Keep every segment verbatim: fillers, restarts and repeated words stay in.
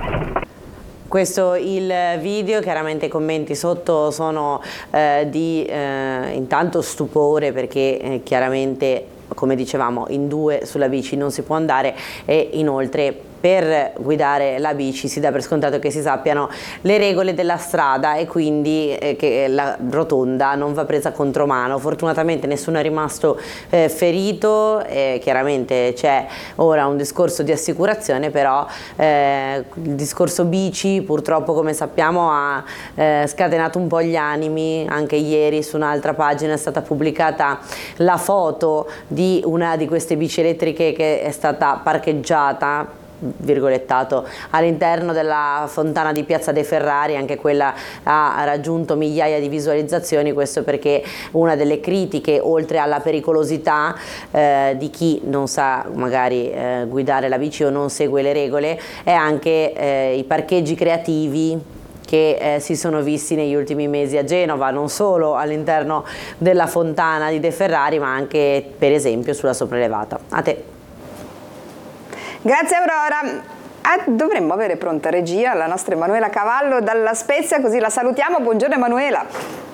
Questo il video, chiaramente i commenti sotto sono eh, di eh, intanto stupore, perché eh, chiaramente, come dicevamo, in due sulla bici non si può andare, e inoltre per guidare la bici si dà per scontato che si sappiano le regole della strada, e quindi eh, che la rotonda non va presa contromano. Fortunatamente nessuno è rimasto eh, ferito, eh, chiaramente c'è ora un discorso di assicurazione, però eh, il discorso bici purtroppo, come sappiamo, ha eh, scatenato un po' gli animi. Anche ieri su un'altra pagina è stata pubblicata la foto di una di queste bici elettriche che è stata parcheggiata, virgolettato, all'interno della fontana di Piazza dei Ferrari. Anche quella ha raggiunto migliaia di visualizzazioni. Questo perché una delle critiche, oltre alla pericolosità eh, di chi non sa magari eh, guidare la bici o non segue le regole, è anche eh, i parcheggi creativi che eh, si sono visti negli ultimi mesi a Genova, non solo all'interno della fontana di De Ferrari, ma anche per esempio sulla sopraelevata. A te. Grazie Aurora. Ah, dovremmo avere pronta regia la nostra Emanuela Cavallo dalla Spezia, così la salutiamo. Buongiorno Emanuela.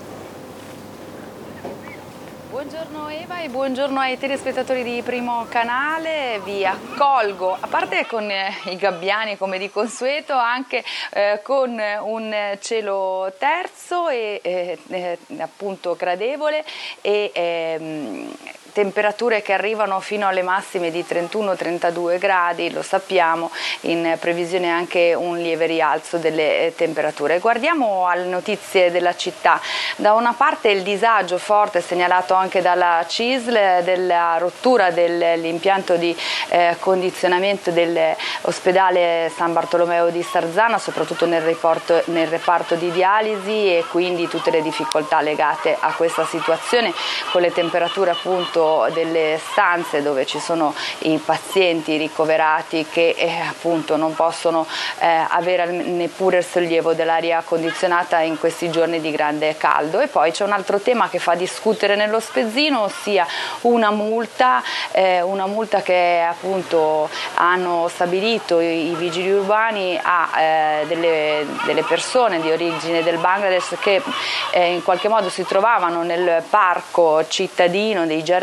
Buongiorno Eva e buongiorno ai telespettatori di Primo Canale. Vi accolgo, a parte con eh, i gabbiani come di consueto, anche eh, con un cielo terzo e eh, eh, appunto gradevole, e ehm, temperature che arrivano fino alle massime di trentuno trentadue gradi, lo sappiamo, in previsione anche un lieve rialzo delle temperature. Guardiamo alle notizie della città. Da una parte il disagio forte segnalato anche dalla C I S L della rottura dell'impianto di eh, condizionamento dell'ospedale San Bartolomeo di Sarzana, soprattutto nel reparto, nel reparto di dialisi, e quindi tutte le difficoltà legate a questa situazione, con le temperature appunto delle stanze dove ci sono i pazienti ricoverati che eh, appunto non possono eh, avere neppure il sollievo dell'aria condizionata in questi giorni di grande caldo. E poi c'è un altro tema che fa discutere nello Spezzino, ossia una multa, eh, una multa che appunto hanno stabilito i, i vigili urbani a eh, delle, delle persone di origine del Bangladesh che eh, in qualche modo si trovavano nel parco cittadino dei giardini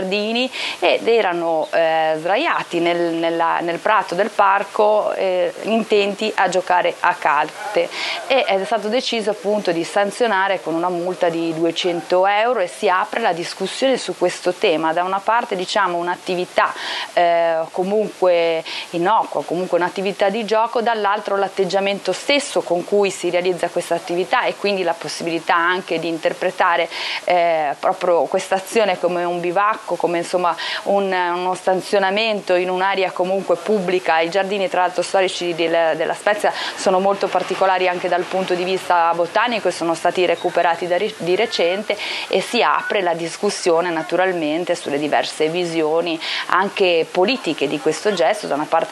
ed erano eh, sdraiati nel, nella, nel prato del parco eh, intenti a giocare a carte, e è stato deciso appunto di sanzionare con una multa di duecento euro, e si apre la discussione su questo tema. Da una parte diciamo un'attività eh, comunque innocua, comunque un'attività di gioco, dall'altro l'atteggiamento stesso con cui si realizza questa attività, e quindi la possibilità anche di interpretare eh, proprio questa azione come un bivacco, come insomma un, uno stazionamento in un'area comunque pubblica. I giardini tra l'altro storici della, della Spezia sono molto particolari anche dal punto di vista botanico e sono stati recuperati da, di recente, e si apre la discussione naturalmente sulle diverse visioni anche politiche di questo gesto. Da una parte